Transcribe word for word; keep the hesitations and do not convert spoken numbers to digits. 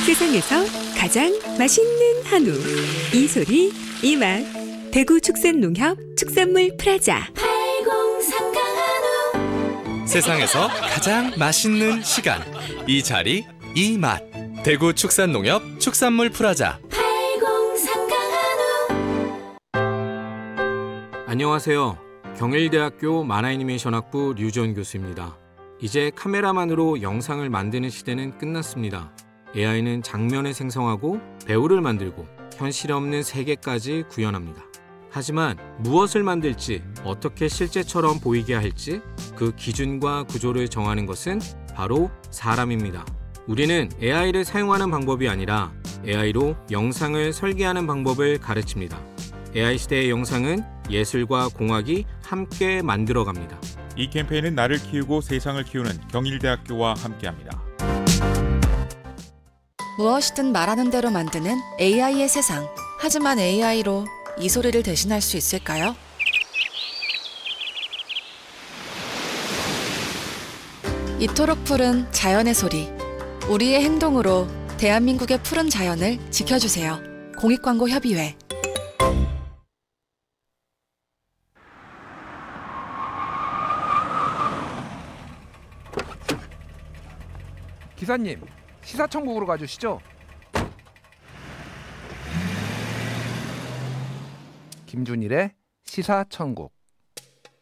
세상에서 가장 맛있는 한우 이소리 이맛 대구 축산농협 축산물 프라자 팔공삼 강한우 세상에서 가장 맛있는 시간 이 자리 이 맛 대구 축산농협 축산물 프라자 팔공삼 강한우. 안녕하세요. 경일대학교 만화애니메이션학부 류지원 교수입니다. 이제 카메라만으로 영상을 만드는 시대는 끝났습니다. 에이아이는 장면을 생성하고 배우를 만들고 현실 없는 세계까지 구현합니다. 하지만 무엇을 만들지, 어떻게 실제처럼 보이게 할지 그 기준과 구조를 정하는 것은 바로 사람입니다. 우리는 에이아이를 사용하는 방법이 아니라 에이아이로 영상을 설계하는 방법을 가르칩니다. 에이아이 시대의 영상은 예술과 공학이 함께 만들어갑니다. 이 캠페인은 나를 키우고 세상을 키우는 경일대학교와 함께합니다. 무엇이든 말하는 대로 만드는 에이아이의 세상. 하지만 에이아이로 이 소리를 대신할 수 있을까요? 이토록 푸른 자연의 소리. 우리의 행동으로 대한민국의 푸른 자연을 지켜주세요. 공익광고협의회. 기사님, 시사천국으로 가주시죠. 김준일의 시사천국.